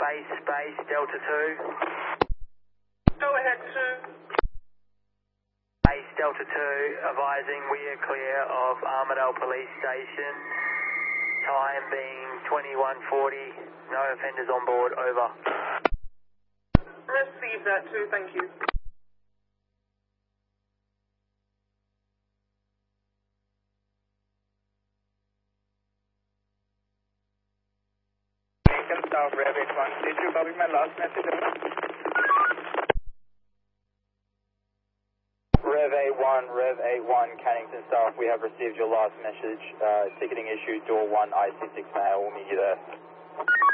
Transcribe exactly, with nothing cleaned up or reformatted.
Space, space, Delta two. Go ahead, two. Space, Delta two, advising we are clear of Armidale Police Station. Time being twenty-one forty. No offenders on board, over. Receive that, two, thank you. Connington South, Rev eight one. Did you copy my last message? Rev eight one, Rev eight one, Cannington South, we have received your last message. Uh, ticketing issue, door one, I C six, may I will meet you there.